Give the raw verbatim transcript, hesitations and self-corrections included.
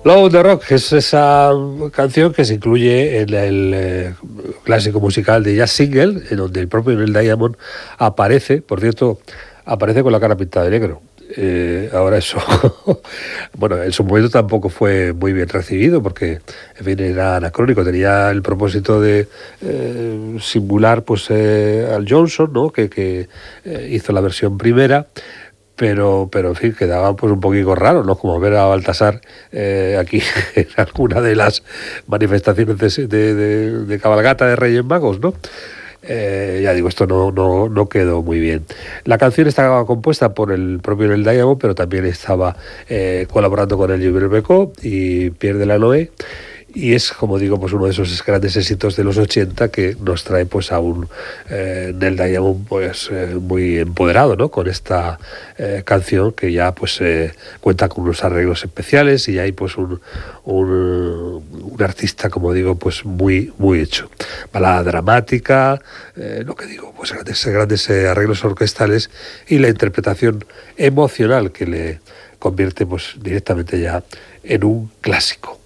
Love on the Rock es esa canción que se incluye en el eh, clásico musical de Jazz Single, en donde el propio Neil Diamond aparece, por cierto, aparece con la cara pintada de negro. Eh, ahora eso, bueno, en su momento tampoco fue muy bien recibido porque, en fin, era anacrónico, tenía el propósito de eh, simular pues eh, al Johnson, ¿no? que, que eh, hizo la versión primera. Pero, pero en fin, quedaba pues un poquito raro, ¿no? Como ver a Baltasar eh, aquí en alguna de las manifestaciones de, de, de, de cabalgata de Reyes Magos, ¿no? Eh, ya digo, esto no, no, no quedó muy bien. La canción estaba compuesta por el propio Neil Diamond, pero también estaba eh, colaborando con el Gilbert Bécaud y Pierre Delanoë. Y es, como digo, pues uno de esos grandes éxitos de los ochenta que nos trae pues a un eh, Neil Diamond pues eh, muy empoderado, ¿no? Con esta eh, canción que ya pues eh, cuenta con unos arreglos especiales y hay pues un, un, un artista, como digo, pues muy muy hecho. Balada dramática, eh, lo que digo, pues grandes, grandes eh, arreglos orquestales y la interpretación emocional que le convierte pues directamente ya en un clásico.